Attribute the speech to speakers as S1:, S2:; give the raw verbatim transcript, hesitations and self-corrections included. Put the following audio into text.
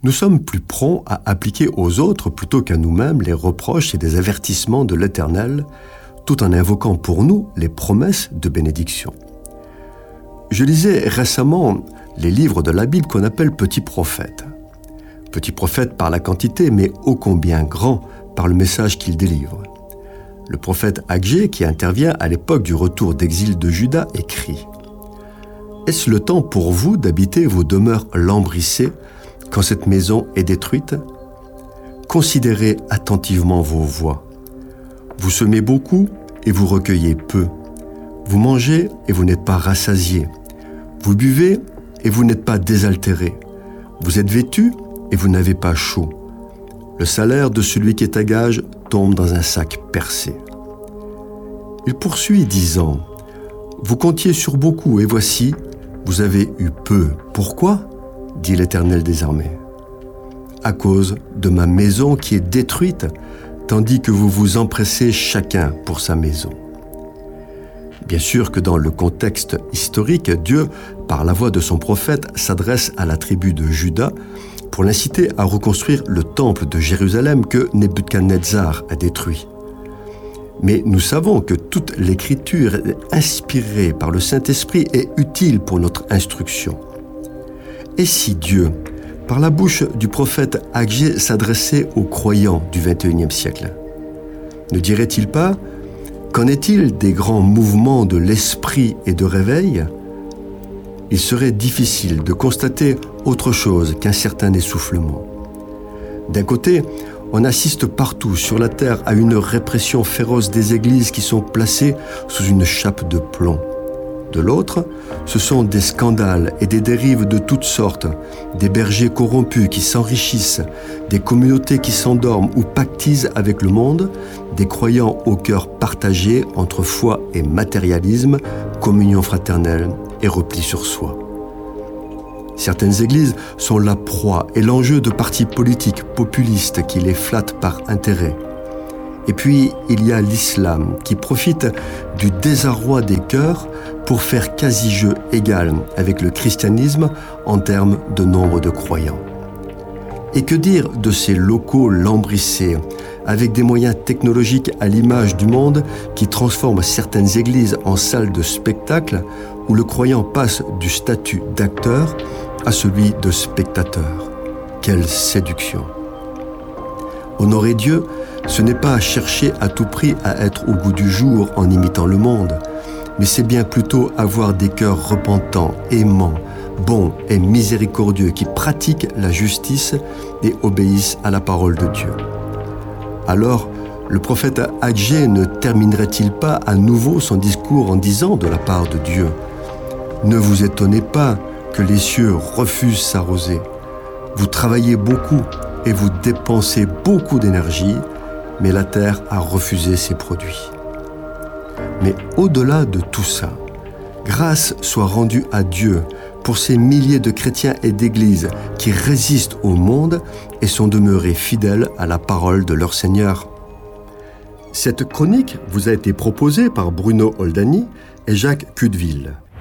S1: Nous sommes plus prompts à appliquer aux autres plutôt qu'à nous-mêmes les reproches et les avertissements de l'Éternel, tout en invoquant pour nous les promesses de bénédiction. Je lisais récemment les livres de la Bible qu'on appelle petits prophètes. Petits prophètes par la quantité, mais ô combien grands par le message qu'ils délivrent. Le prophète Agé, qui intervient à l'époque du retour d'exil de Juda, écrit « Est-ce le temps pour vous d'habiter vos demeures lambrissées quand cette maison est détruite? Considérez attentivement vos voies. Vous semez beaucoup et vous recueillez peu. Vous mangez et vous n'êtes pas rassasiés. Vous buvez et vous n'êtes pas désaltérés. Vous êtes vêtus et vous n'avez pas chaud. Le salaire de celui qui est à gage tombe dans un sac percé. » Il poursuit disant « Vous comptiez sur beaucoup et voici, vous avez eu peu. Pourquoi ? Dit l'Éternel des armées. À cause de ma maison qui est détruite, tandis que vous vous empressez chacun pour sa maison. » Bien sûr que dans le contexte historique, Dieu, par la voix de son prophète, s'adresse à la tribu de Juda pour l'inciter à reconstruire le temple de Jérusalem que Nebuchadnezzar a détruit. Mais nous savons que toute l'écriture inspirée par le Saint-Esprit est utile pour notre instruction. Et si Dieu, par la bouche du prophète Agé, s'adressait aux croyants du vingt et unième siècle, ne dirait-il pas « Qu'en est-il des grands mouvements de l'esprit et de réveil ?» Il serait difficile de constater autre chose qu'un certain essoufflement. D'un côté, on assiste partout sur la terre à une répression féroce des églises qui sont placées sous une chape de plomb. De l'autre, ce sont des scandales et des dérives de toutes sortes, des bergers corrompus qui s'enrichissent, des communautés qui s'endorment ou pactisent avec le monde, des croyants au cœur partagé entre foi et matérialisme, communion fraternelle et repli sur soi. Certaines églises sont la proie et l'enjeu de partis politiques populistes qui les flattent par intérêt. Et puis, il y a l'islam qui profite du désarroi des cœurs pour faire quasi-jeu égal avec le christianisme en termes de nombre de croyants. Et que dire de ces locaux lambrissés, avec des moyens technologiques à l'image du monde qui transforment certaines églises en salles de spectacle où le croyant passe du statut d'acteur à celui de spectateur. Quelle séduction! Honorer Dieu, ce n'est pas chercher à tout prix à être au goût du jour en imitant le monde, mais c'est bien plutôt avoir des cœurs repentants, aimants, bons et miséricordieux qui pratiquent la justice et obéissent à la parole de Dieu. Alors, le prophète Agé ne terminerait-il pas à nouveau son discours en disant de la part de Dieu « Ne vous étonnez pas que les cieux refusent s'arroser. Vous travaillez beaucoup et vous dépensez beaucoup d'énergie, mais la terre a refusé ses produits. » Mais au-delà de tout ça, grâce soit rendue à Dieu pour ces milliers de chrétiens et d'églises qui résistent au monde et sont demeurés fidèles à la parole de leur Seigneur. Cette chronique vous a été proposée par Bruno Oldani et Jacques Cudeville.